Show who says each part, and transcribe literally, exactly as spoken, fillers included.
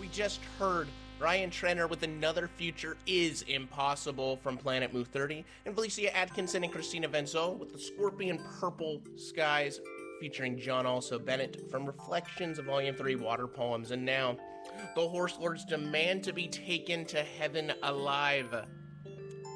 Speaker 1: we just heard Ryan Trenner with Another Future Is Impossible from Planet Mu thirty, and Felicia Atkinson and Christina Venzo with The Scorpion Purple Skies featuring John Also Bennett from Reflections of Volume three Water Poems. And now, the Horse Lords demand to be taken to heaven alive.